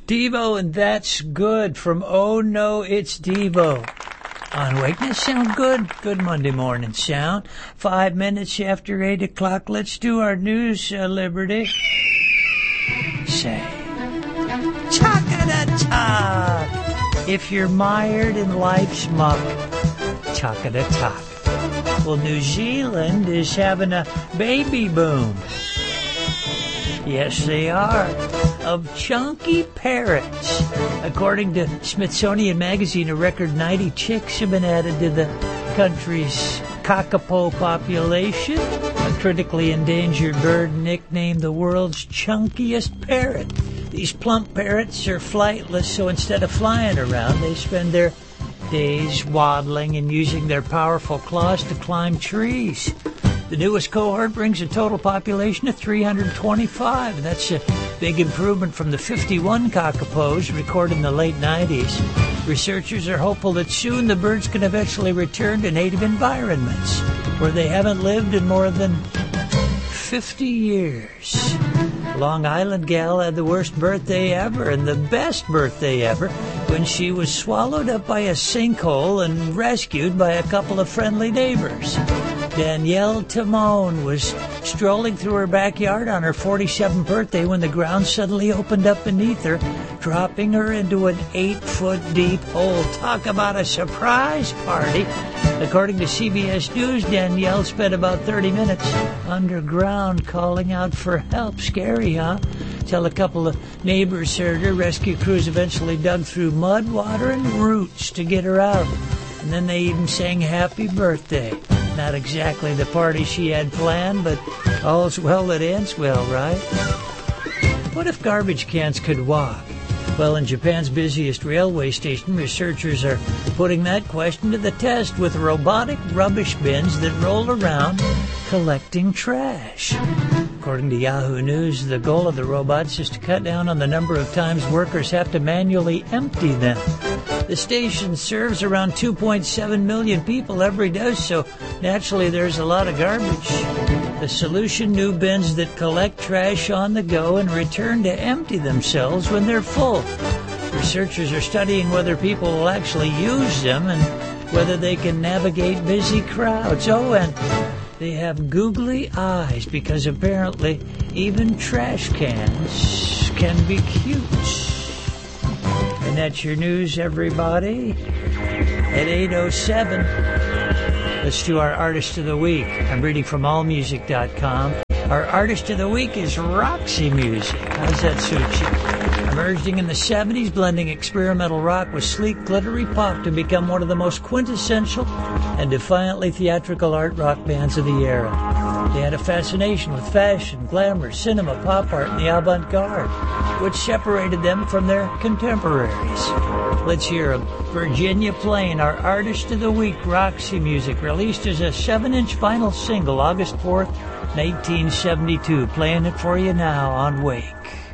Devo, and That's Good from Oh No, It's Devo. On Wakeness Sound Good. Good Monday morning sound. 5 minutes after 8 o'clock. Let's do our news, Liberty. Say, talk-a-da-talk. If you're mired in life's muck, talk-a-da-talk. Well, New Zealand is having a baby boom. Yes, they are. Of chunky parrots. According to Smithsonian Magazine, a record 90 chicks have been added to the country's kakapo population, a critically endangered bird nicknamed the world's chunkiest parrot. These plump parrots are flightless, so instead of flying around, they spend their days waddling and using their powerful claws to climb trees. The newest cohort brings a total population of 325. That's a big improvement from the 51 kakapos recorded in the late 90s. Researchers are hopeful that soon the birds can eventually return to native environments where they haven't lived in more than 50 years. Long Island gal had the worst birthday ever and the best birthday ever when she was swallowed up by a sinkhole and rescued by a couple of friendly neighbors. Danielle Timone was strolling through her backyard on her 47th birthday when the ground suddenly opened up beneath her, dropping her into an 8-foot-deep hole. Talk about a surprise party. According to CBS News, Danielle spent about 30 minutes underground calling out for help. Scary, huh? Till a couple of neighbors heard her. Rescue crews eventually dug through mud, water, and roots to get her out. And then they even sang happy birthday. Not exactly the party she had planned, but all's well that ends well, right? What if garbage cans could walk? Well, in Japan's busiest railway station, researchers are putting that question to the test with robotic rubbish bins that roll around collecting trash. According to Yahoo News, the goal of the robots is to cut down on the number of times workers have to manually empty them. The station serves around 2.7 million people every day, so naturally there's a lot of garbage. The solution, new bins that collect trash on the go and return to empty themselves when they're full. Researchers are studying whether people will actually use them and whether they can navigate busy crowds. Oh, and they have googly eyes because apparently even trash cans can be cute. And that's your news, everybody. At 8:07, let's do our Artist of the Week. I'm reading from allmusic.com. Our Artist of the Week is Roxy Music. How's that suit you? Emerging in the 70s, blending experimental rock with sleek, glittery pop to become one of the most quintessential and defiantly theatrical art rock bands of the era. They had a fascination with fashion, glamour, cinema, pop art, and the avant-garde, which separated them from their contemporaries. Let's hear them. Virginia Plain, our Artist of the Week, Roxy Music, released as a 7-inch vinyl single August 4th, 1972. Playing it for you now on Wake.